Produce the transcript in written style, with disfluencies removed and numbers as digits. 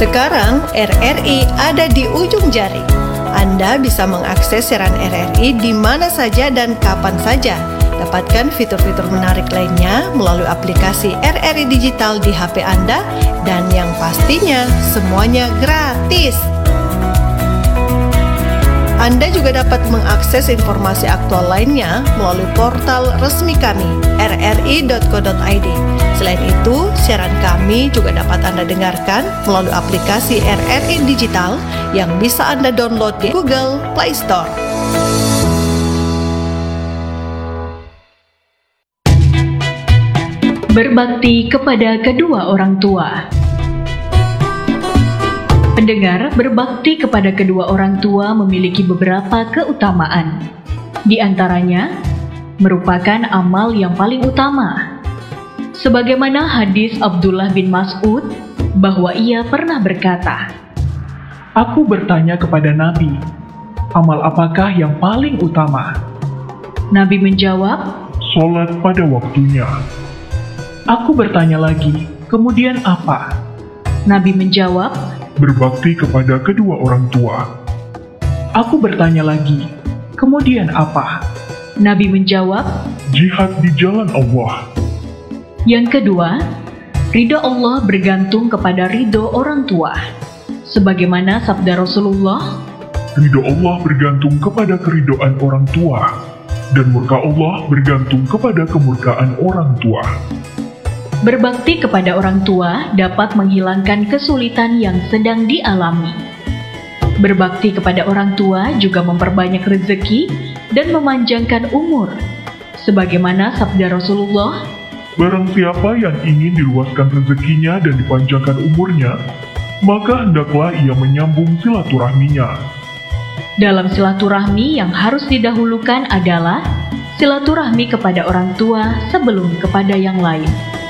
Sekarang RRI ada di ujung jari. Anda bisa mengakses siaran RRI di mana saja dan kapan saja. Dapatkan fitur-fitur menarik lainnya melalui aplikasi RRI Digital di HP Anda, dan yang pastinya semuanya gratis. Anda juga dapat mengakses informasi aktual lainnya melalui portal resmi kami, rri.co.id. Selain itu, siaran kami juga dapat Anda dengarkan melalui aplikasi RRI Digital yang bisa Anda download di Google Play Store. Berbakti kepada kedua orang tua. Pendengar, berbakti kepada kedua orang tua memiliki beberapa keutamaan. Di antaranya, merupakan amal yang paling utama. Sebagaimana hadis Abdullah bin Mas'ud, bahwa ia pernah berkata, "Aku bertanya kepada Nabi, amal apakah yang paling utama?" Nabi menjawab, "Salat pada waktunya." Aku bertanya lagi, "Kemudian apa?" Nabi menjawab, "Berbakti kepada kedua orang tua." Aku bertanya lagi, "Kemudian apa?" Nabi menjawab, "Jihad di jalan Allah." Yang kedua, ridho Allah bergantung kepada ridho orang tua. Sebagaimana sabda Rasulullah, "Ridho Allah bergantung kepada keridhoan orang tua, dan murka Allah bergantung kepada kemurkaan orang tua." berbakti kepada orang tua dapat menghilangkan kesulitan yang sedang dialami. Berbakti kepada orang tua juga memperbanyak rezeki dan memanjangkan umur. Sebagaimana sabda Rasulullah, "Barang siapa yang ingin diluaskan rezekinya dan dipanjangkan umurnya, maka hendaklah ia menyambung silaturahminya." Dalam silaturahmi yang harus didahulukan adalah silaturahmi kepada orang tua sebelum kepada yang lain.